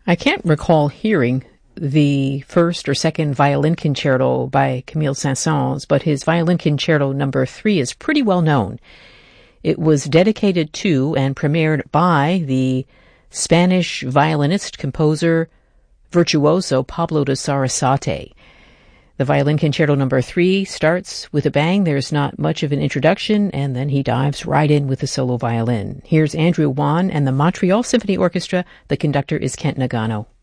I can't recall hearing the first or second violin concerto by Camille Saint-Saëns, but his violin concerto number 3 is pretty well known. It was dedicated to and premiered by the Spanish violinist, composer, virtuoso Pablo de Sarasate. The violin concerto number 3 starts with a bang. There's not much of an introduction, and then he dives right in with the solo violin. Here's Andrew Wan and the Montreal Symphony Orchestra. The conductor is Kent Nagano.